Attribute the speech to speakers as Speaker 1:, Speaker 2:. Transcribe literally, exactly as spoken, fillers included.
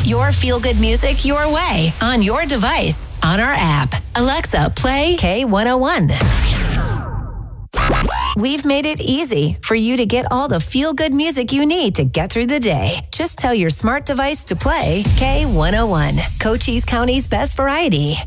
Speaker 1: Your feel-good music your way, on your device, on our app. Alexa, play K one oh one. We've made it easy for you to get all the feel-good music you need to get through the day. Just tell your smart device to play K one oh one, Cochise County's best variety.